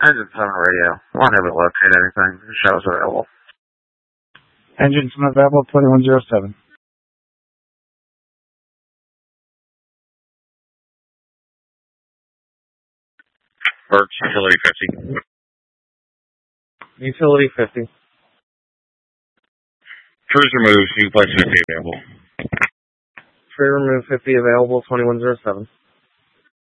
Engine's on the radio. Won't able to locate anything. The show's available. Engine's unavailable, 2107. Works, utility 50. Utility 50. Trees removed, you place 50 available. Tree remove 50 available, 2107.